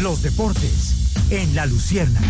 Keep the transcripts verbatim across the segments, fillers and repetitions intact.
Los deportes en La Luciérnaga.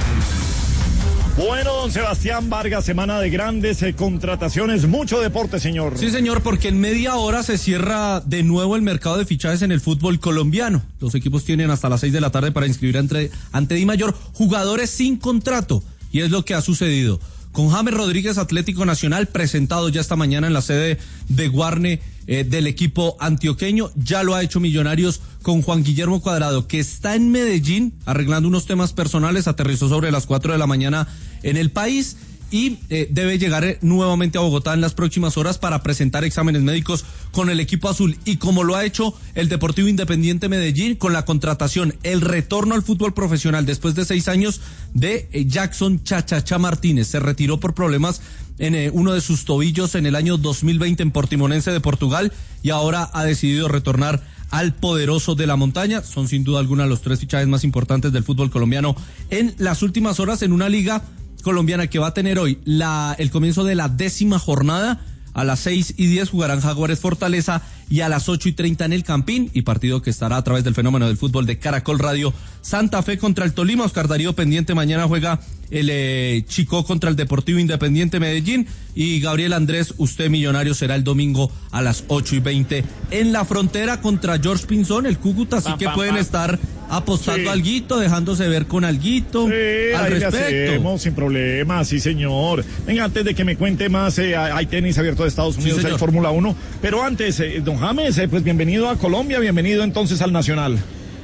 Bueno, don Sebastián Vargas, semana de grandes eh, contrataciones, mucho deporte, señor. Sí, señor, porque en media hora se cierra de nuevo el mercado de fichajes en el fútbol colombiano. Los equipos tienen hasta las seis de la tarde para inscribir ante, ante Di Mayor jugadores sin contrato, y es lo que ha sucedido. Con James Rodríguez, Atlético Nacional, presentado ya esta mañana en la sede de Guarne eh, del equipo antioqueño. Ya lo ha hecho Millonarios con Juan Guillermo Cuadrado, que está en Medellín arreglando unos temas personales, aterrizó sobre las cuatro de la mañana en el país y eh, debe llegar eh, nuevamente a Bogotá en las próximas horas para presentar exámenes médicos con el equipo azul, y como lo ha hecho el Deportivo Independiente Medellín con la contratación, el retorno al fútbol profesional después de seis años de eh, Jackson Chachacha Martínez. Se retiró por problemas en eh, uno de sus tobillos en el año dos mil veinte en Portimonense de Portugal y ahora ha decidido retornar al poderoso de la montaña. Son sin duda alguna los tres fichajes más importantes del fútbol colombiano en las últimas horas, en una liga colombiana que va a tener hoy la el comienzo de la décima jornada. A las seis y diez jugarán Jaguares Fortaleza y a las ocho y treinta en el Campín, y partido que estará a través del fenómeno del fútbol de Caracol Radio. Santa Fe contra el Tolima, Oscar Darío pendiente, mañana juega el eh, Chicó contra el Deportivo Independiente Medellín, y Gabriel Andrés, usted millonario, será el domingo a las ocho y veinte en la Frontera contra George Pinzón, el Cúcuta, así que pueden estar apostando sí. alguito, dejándose ver con alguito sí, al ahí respecto. Le hacemos, sin problema, sí señor. Venga, antes de que me cuente más, eh, hay tenis abierto de Estados Unidos, sí, hay Fórmula uno, pero antes, eh, don James, eh, pues bienvenido a Colombia, bienvenido entonces al Nacional.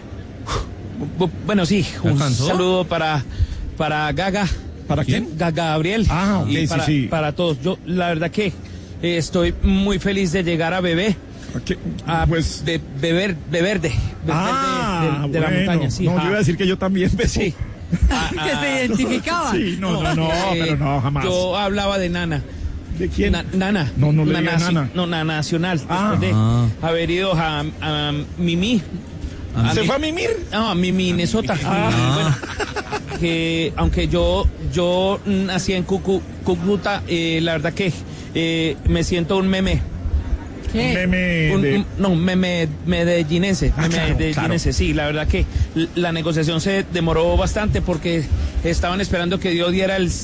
Bueno, sí, un saludo para, para Gaga. ¿Para quién? Gaga Gabriel. Ah, ok, y para, sí, sí. Para todos. Yo, la verdad que eh, estoy muy feliz de llegar a Bebé. A pues be, beber, beber de, beber ah, de, de, de bueno, la montaña. Sí, no, ah. yo iba a decir que yo también bebo. Sí. Ah, ah, que se identificaba. Sí, no, no, no, eh, pero no, jamás. Yo hablaba de Nana. ¿De quién? Na, nana. No, no le Nana, diga Nana. No, Nana Nacional. Ah. Después de Ah. haber ido a, a Mimi. A ¿Se mi, fue a Mimir? No, a Mimi, Minnesota. Ah. Bueno, que aunque yo yo nací en Cucu, Cúcuta, eh, la verdad que eh, me siento un meme. ¿Qué? Meme un, de... un, no, un meme medellinense, ah, meme claro, medellinense, claro. Sí, la verdad que la negociación se demoró bastante porque estaban esperando que Dios diera el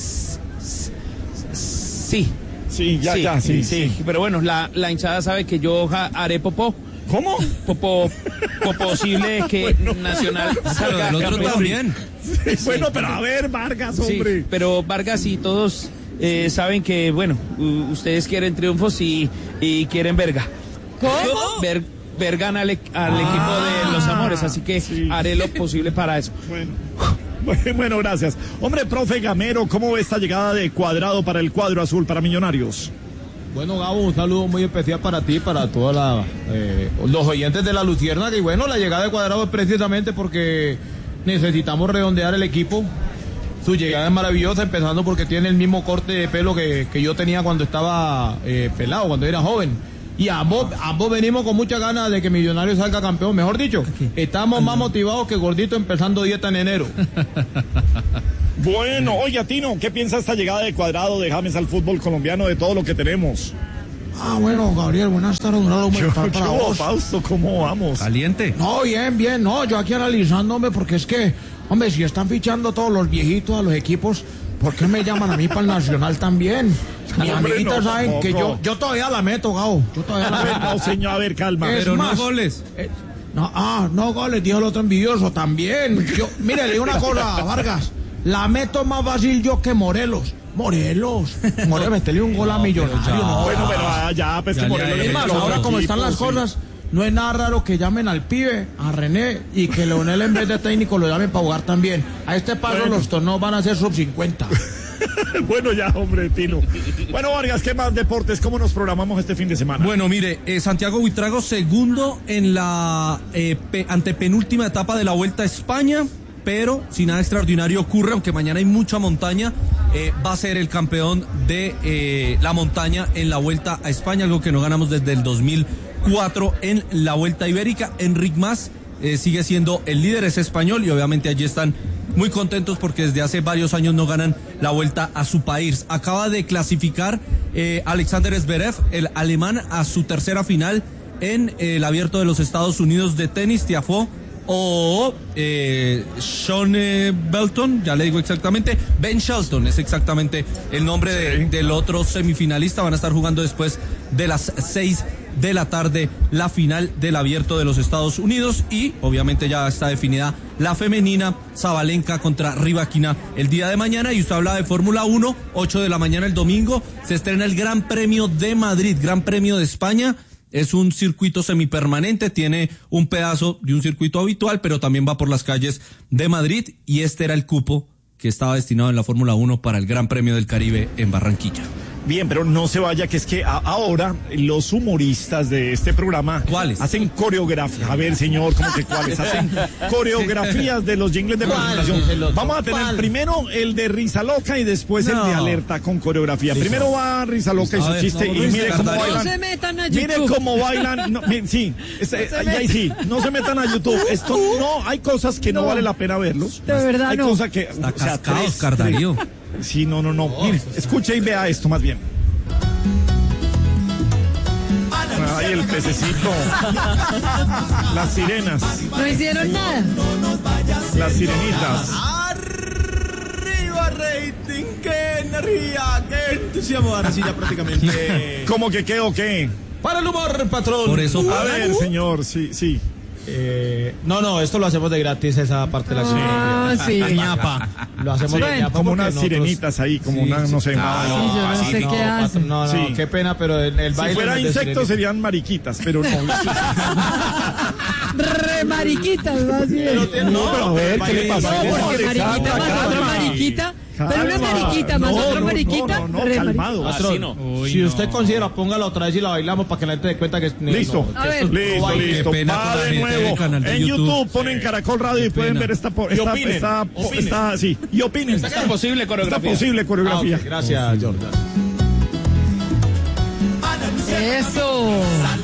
sí. Sí, ya, sí, ya, sí, sí, sí. Pero bueno, la, la hinchada sabe que yo haré popó. ¿Cómo? Popó, posible que bueno. Nacional salga el otro también. Sí, sí. Bueno, pero a ver, Vargas, hombre. Sí, pero Vargas y todos eh, saben que, bueno, uh, ustedes quieren triunfos y, y quieren verga. ¿Cómo? Ver, ver gana al, al ah, equipo de los amores, así que sí. haré lo posible para eso. Bueno. Bueno, gracias. Hombre, profe Gamero, ¿cómo ve esta llegada de Cuadrado para el cuadro azul, para Millonarios? Bueno, Gabo, un saludo muy especial para ti, para todos eh, los oyentes de La Luciérnaga. Y bueno, la llegada de Cuadrado es precisamente porque necesitamos redondear el equipo. Su llegada es maravillosa, empezando porque tiene el mismo corte de pelo que, que yo tenía cuando estaba eh, pelado, cuando era joven. Y ambos, ambos venimos con muchas ganas de que Millonarios salga campeón. Mejor dicho, estamos más motivados que Gordito empezando dieta en enero. Bueno, oye, Tino, ¿qué piensa esta llegada de Cuadrado, de James al fútbol colombiano, de todo lo que tenemos? Ah, bueno, Gabriel, buenas tardes. Un saludo muy para yo, vos. Fausto, ¿cómo vamos? Caliente. No, bien, bien, no, yo aquí analizándome, porque es que, hombre, si están fichando todos los viejitos a los equipos, ¿por qué me llaman a mí para el Nacional también? Mis amiguitas no, saben no, que no. yo yo todavía la meto, Gabo. Yo todavía la meto. No, señor, a ver, calma. Es pero más, no goles. Eh, no, ah, no goles, dijo el otro envidioso también. Yo, mire, le digo una cosa, Vargas. La meto más fácil yo que Morelos. Morelos. Morelos, meterle un gol no, a Millonarios. No, bueno, pero ah, ya, pues ya, que Morelos. Es más, ahora como están las sí. cosas, no es nada raro que llamen al pibe, a René, y que Leonel en vez de técnico lo llamen para jugar también. A este paso bueno. los torneos van a ser sub cincuenta. Bueno, ya, hombre, Tino. Bueno, Vargas, ¿qué más deportes? ¿Cómo nos programamos este fin de semana? Bueno, mire, eh, Santiago Buitrago segundo en la eh, pe, antepenúltima etapa de la Vuelta a España, pero si nada extraordinario ocurre, aunque mañana hay mucha montaña, eh, va a ser el campeón de eh, la montaña en la Vuelta a España, algo que no ganamos desde el dos mil cuatro en la Vuelta Ibérica. Enric Mas eh, sigue siendo el líder, es español, y obviamente allí están muy contentos porque desde hace varios años no ganan la Vuelta a su país. Acaba de clasificar eh, Alexander Zverev, el alemán, a su tercera final en eh, el Abierto de los Estados Unidos de tenis. Tiafoe o eh, Sean eh, Belton, ya le digo exactamente, Ben Shelton es exactamente el nombre de, Sí. del otro semifinalista. Van a estar jugando después de las seis de la tarde la final del Abierto de los Estados Unidos, y obviamente ya está definida la femenina, Sabalenka contra Rybakina el día de mañana. Y usted habla de Fórmula uno, ocho de la mañana el domingo se estrena el Gran Premio de Madrid, Gran Premio de España. Es un circuito semipermanente, tiene un pedazo de un circuito habitual, pero también va por las calles de Madrid, y este era el cupo que estaba destinado en la Fórmula uno para el Gran Premio del Caribe en Barranquilla. Bien, pero no se vaya, que es que a- ahora los humoristas de este programa ¿Cuáles? hacen coreografías. A ver, señor, ¿cómo que cuáles? Hacen coreografías de los jingles de presentación. Vamos a tener primero el de Risa Loca y después No. el de Alerta con coreografía. Primero va Risa Loca y A su ver, chiste, no, y Luis mire cómo Cardario. bailan. No se metan a Mire YouTube. cómo bailan. No, mi- sí, es- eh, ahí, ahí sí, no se metan a YouTube. Esto no, hay cosas que no, No. vale la pena verlos. De verdad hay no. cosas que, Está o sea, cascado, tres- Oscar Darío. tres- Sí, no, no, no. Mire, escuche y vea esto más bien. Ay, el pececito. Las sirenas, No hicieron nada. las sirenitas. Arriba rating, que energía, qué entusiasmo. Ahora sí ya prácticamente. ¿Cómo que qué o qué? Para el humor, patrón. Por eso- A ver, señor, sí, sí. Eh, no, no, esto lo hacemos de gratis, esa parte de la Ah, sí. ñapa. Lo hacemos Sí, de ñapa como porque unas nosotros- sirenitas ahí, como una, no sé. Sí, yo no sé no, qué hacen. patrón, no, no, Sí. qué pena, pero el, el Si baile. fuera no es de insectos sirenita. serían mariquitas, pero no. Re mariquitas, más bien. No, pero a ver, ¿qué le baile- pasa? No, No, porque mariquita calma, más otra calma. mariquita. Pero una Calma. mariquita más No, otra no, mariquita. no, no, re calmado. mariquita. Patrón, Así no. si usted considera, póngala otra vez y la bailamos para que la gente dé cuenta que es. Listo, no, A que ver. esto es listo, baile. listo. Qué pena Va con la de gente del nuevo. canal de En YouTube, YouTube. ponen Caracol Radio y pueden pena. ver esta, po- Y esta, opinen, esta, po- opinen. esta- sí, y opinen. Está Es posible Está coreografía. posible Ah, coreografía. ok, gracias, Jordan. Eso.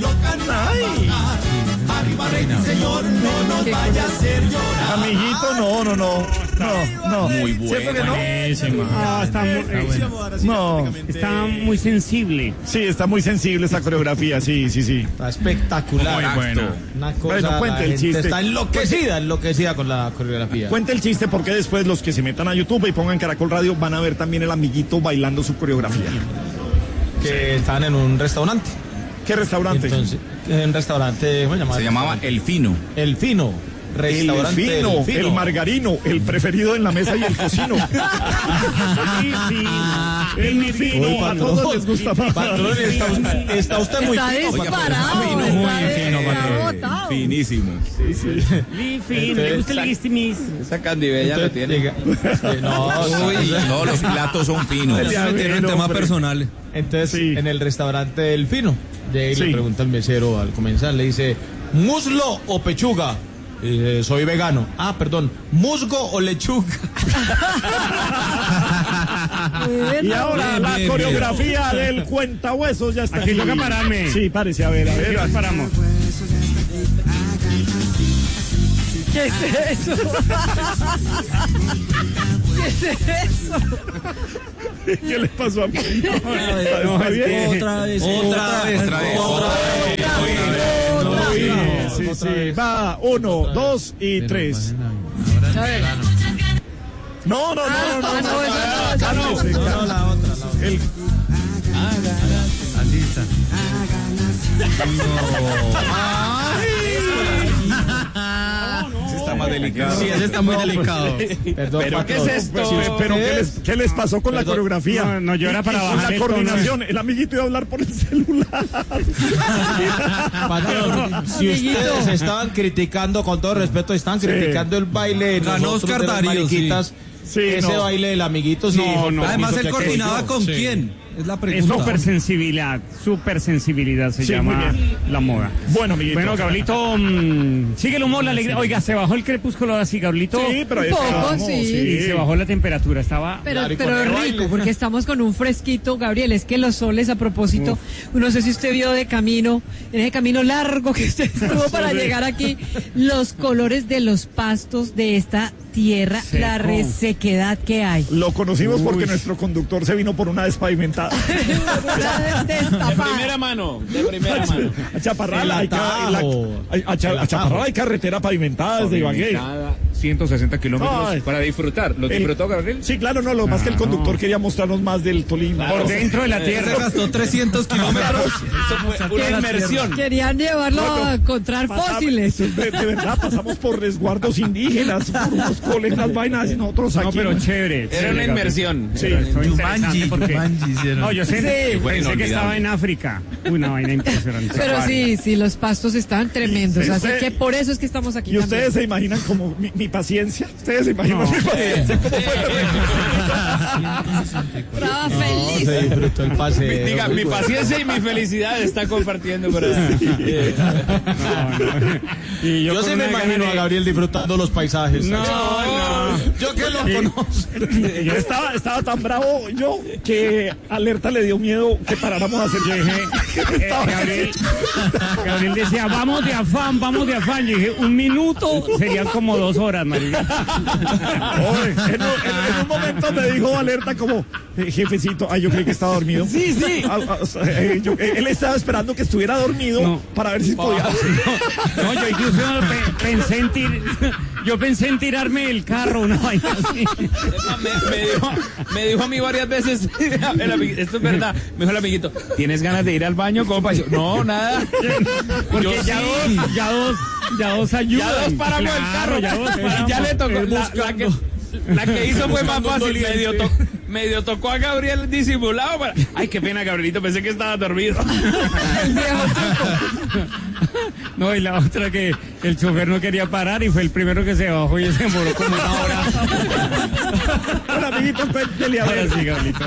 Qué cosa. Amiguito, no, no, no. No, no. Muy ¿Cierto que no? Ah, está, muy, eh, No. está muy sensible. Sí, está muy sensible esa coreografía, sí, sí, sí. Está espectacular. Muy bueno. Una cosa, Bueno, cuente la el gente chiste. Está enloquecida, enloquecida con la coreografía. Cuente el chiste porque después los que se metan a YouTube y pongan Caracol Radio van a ver también el amiguito bailando su coreografía. Que estaban en un restaurante. ¿Qué restaurante? Entonces, en un restaurante, ¿cómo se llamaba? Se llamaba El Fino. El Fino. El Restaurante fino, El Fino. el margarino, el preferido en la mesa y el cocino. El fino, Uy, a patrón. todos les gusta más. Patrón, está, usted- está usted muy Está fino. disparado. Muy Está fino, está patrón. botado. Finísimo. Li fin, ¿le gusta el guistimis? Esa candibella lo Entonces, tiene. diga- eh, no, Uy, no, los platos son finos. Se metieron en bueno, temas hombre. personales. Entonces, Sí. en el restaurante El Fino, de ahí Sí. le pregunta al mesero al comenzar, le dice, ¿muslo o pechuga? Y dice, soy vegano. Ah, perdón, ¿musgo o lechuga? Y ahora Bien, la bien, coreografía del cuentahuesos ya está Aquí toca pararme. Sí, párese, a ver, a Aquí ver. nos paramos. ¿Qué es eso? ¿Qué es eso? ¿Qué le pasó a mí? ¿Está No, es bien? que- Otra vez, Otra vez, otra vez. Sí, sí, sí. Va, uno, dos y tres. A ver. No, no, no, no, Ah, no. no, no, esa no, ah, esa no. cálmese, No, cálmese. la otra, la otra. El- Ese está más delicado. Sí, ese está muy delicado. Perdón, ¿Pero qué patrón. es esto? Si ¿Pero qué ustedes- les, qué les pasó con la Perdón. coreografía? No, no, yo era Y- para y con bajar la el tono. coordinación. El amiguito iba a hablar por el celular. Patrón, si Amiguito. ustedes estaban criticando, con todo respeto, están Sí. criticando el baile de Ganó nosotros Oscar de las Darío, mariquitas, Sí, ese no. baile del amiguito, sí. No, no. Además, él que coordinaba aquello. con Sí. quién. Es la Es pregunta. supersensibilidad, supersensibilidad se Sí, muy llama bien. la moda. Bueno, amiguito. Bueno, Gablito, mm, sigue el humor, la alegría. Oiga, se bajó el crepúsculo así, Gablito. Sí, pero ahí Un poco, estamos, sí. Y se bajó la temperatura, estaba... Pero, Claro, y pero con es el rico, baile. porque estamos con un fresquito, Gabriel. Es que los soles, a propósito, no sé si usted vio de camino, en ese camino largo que usted estuvo para llegar aquí, los colores de los pastos de esta tierra, Seco. la resequedad que hay. Lo conocimos Uy. porque nuestro conductor se vino por una despavimentada. Una De destapada. primera mano, de primera mano. A Chaparral, El hay, ca- la- atajo. hay- a, Cha- a Chaparral hay carretera pavimentada desde Ibagué. ciento sesenta kilómetros Ay. para disfrutar. ¿Lo El- disfrutó, Gabriel? Sí, claro, no, lo más que el conductor quería mostrarnos más del Tolima. Por dentro de la Se tierra. gastó trescientos kilómetros. Eso fue una inmersión. Querían llevarlo a encontrar Pasamos- fósiles. De, de verdad, pasamos por resguardos indígenas, por unos coles, unas vainas, y nosotros aquí. No, pero chévere. Era chévere, una Gabriel. inmersión. Sí. Fue interesante Jumanji, porque- Jumanji hicieron. No, yo sé, Sí. pensé que inolvidable. estaba en África. Uy, una vaina impresionante. Pero sí, sí, los pastos estaban tremendos. Sí, Así usted- que por eso es que estamos aquí ¿Y ustedes también. se imaginan como mi, mi paciencia? ¿Ustedes se imaginan No. mi paciencia? ¿Cómo fue? Estaba No, feliz. se disfrutó el paseo. Diga, mi paciencia y mi felicidad está compartiendo. Pero, eh, No, no. Y Yo, con sí me una imagino gana a de- Gabriel disfrutando los paisajes. No, no. Yo que lo conozco. Yo estaba, estaba tan bravo yo que Alerta le dio miedo que paráramos a hacer. Yo dije, eh, Gabriel, Gabriel decía, vamos de afán, vamos de afán. Yo dije, un minuto serían como dos horas, marica. Oye, en, un, en- en un momento me dijo Alerta como, eh, jefecito, ay, yo creí que estaba dormido. Sí, sí. Ah, ah, o sea, eh, yo- eh, él estaba esperando que estuviera dormido No. para ver si podía. No, yo incluso pe- pensé en tir- yo pensé en tirarme del carro, una vaina así. me, me dijo, me dijo a mí varias veces, el amiguito, esto es verdad, me dijo el amiguito, ¿tienes ganas de ir al baño, compa? Y yo, no, nada. Porque Yo ya sí. dos, ya dos, ya dos ayudan. Ya dos paramos el Claro, carro, ya dos paramos. ya le tocó. Eh, La, la que, la que hizo fue más fácil, medio, to- medio tocó a Gabriel disimulado. Para... Ay, qué pena, Gabrielito, pensé que estaba dormido. El viejo tipo. No, y la otra que el chofer no quería parar y fue el primero que se bajó y se demoró como una hora. Hola, amiguito, cuéntele a Ahora ver. sí, Gablito.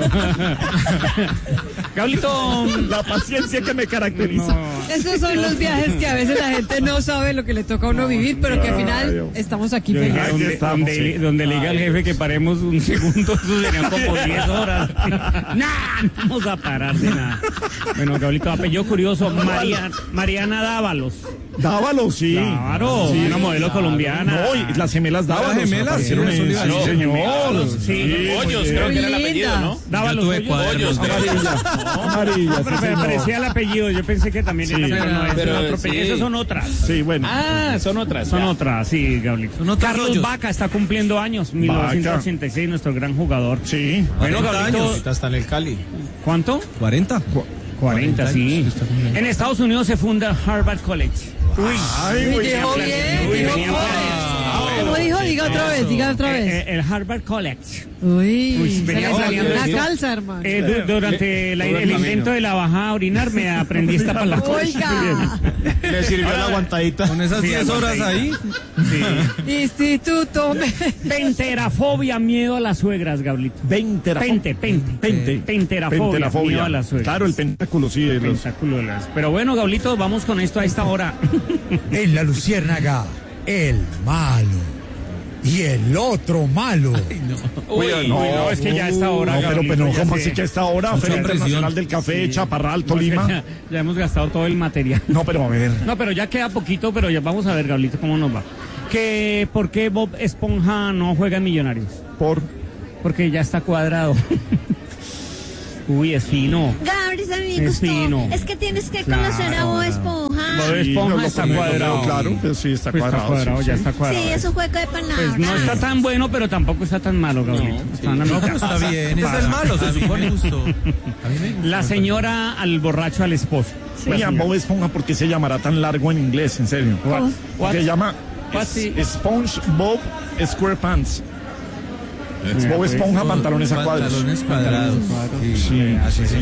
Gablito. La paciencia que me caracteriza. No. Esos son los viajes que a veces la gente no sabe lo que le toca a uno vivir, pero que al final estamos aquí Yo dije, felices. Aquí donde, estamos, donde, sí. donde le diga al jefe que paremos un segundo, eso serían como diez horas. Nah, no vamos a parar de nada. Bueno, Gablito, apellido curioso, María, Mariana Dávalos. Dávalos, sí. Claro, Sí, una modelo colombiana. No, y las gemelas Dávalos. Las gemelas, aparecieron sí, en- eso sí, iba a decir. señor. Sí, Hoyos, creo que era el apellido, ¿no? Dávalos, Yo tuve Hoyos. cuadernos. Amarilla. Amarilla, No, sí, pero me señor. parecía el apellido, yo pensé que también Sí. era, pero no, es Pero otro sí. apellido. Esas son otras. Sí, bueno. Ah, son otras. Son ya. otras, sí, Gablito. Son otros Carlos rollos. Vaca está cumpliendo años, mil novecientos ochenta y seis, nuestro gran jugador. Sí. Bueno, cuarenta Gablito, años. Está en el Cali. ¿cuánto? ¿cuarenta? cuarenta, sí. En Estados Unidos se funda Harvard College. Uy, Ay, Uy, güey. dijo bien, Uy, dijo venía bien. ¿Cómo dijo? Diga otra vez, diga otra Eh, vez. eh, el Harvard College. Uy, Uy, se venía le salió saliendo una esto. calza, hermano. Eh, du- durante la- el invento de la bajada a orinar me aprendí esta palabra. Oiga, Le sirvió la aguantadita. Con esas Sí, diez horas ahí. Sí. instituto. me- Penterafobia, miedo a las suegras, Gablito. Veinte. Pente, pente. Pente. Penterafobia, Penterafobia. miedo a las suegras. Claro, el pentáculo, sí. de los- Pentáculo de las- Pero bueno, Gablito, vamos con esto a esta hora. En la Luciérnaga, el malo. Y el otro malo. Uy, Uy, no, es que ya a esta hora. No, pero, Gablito, pero ya ¿cómo sé. así que a esta hora? Mucha Feria presión. Internacional del Café, Chaparral, Ya, Tolima. ya hemos gastado todo el material. No, pero a ver. No, pero ya queda poquito, pero ya vamos a ver, Gablito, cómo nos va. Que, ¿por qué Bob Esponja no juega en Millonarios? Por. Porque ya está cuadrado. Uy, es fino. Gabriel, a mí Es me gustó. fino. Es que tienes que Claro. conocer a Bob Esponja. Bob Sí, Esponja no lo está conozco, cuadrado. Claro, pues sí, está Pues cuadrado. está cuadrado, sí, ya sí. está cuadrado. Sí, es un juego de palabras. Pues no está tan bueno, pero tampoco está tan malo, Gabrielito. Está en la No, mitad. pero está bien. Es el malo, se supone. Justo. A mí me gusta. La señora al borracho al esposo. Oiga, Bob Esponja, ¿por qué se llamará tan largo en inglés? En serio. What? Porque se llama What the- es- SpongeBob SquarePants. Bob Esponja, pantalones a cuadros. Pantalones cuadrados. Sí, Sí, así se